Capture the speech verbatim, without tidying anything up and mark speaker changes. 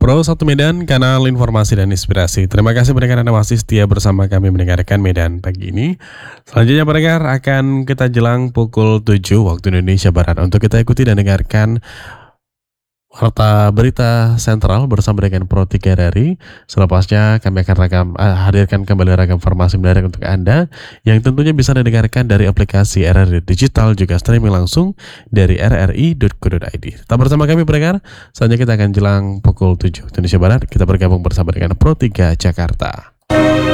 Speaker 1: Pro satu Medan, kanal informasi dan inspirasi. Terima kasih pendengar Anda masih setia bersama kami mendengarkan Medan pagi ini. Selanjutnya pendengar akan kita jelang pukul tujuh waktu Indonesia Barat untuk kita ikuti dan dengarkan Warta Berita Sentral bersama dengan Pro tiga R R I. Selepasnya kami akan ragam, eh, hadirkan kembali ragam informasi menarik untuk Anda yang tentunya bisa didengarkan dari aplikasi R R I Digital, juga streaming langsung dari r r i dot co dot i d. Tetap bersama kami pendengar, selanjutnya kita akan jelang pukul tujuh Indonesia Barat. Kita bergabung bersama dengan Pro tiga Jakarta.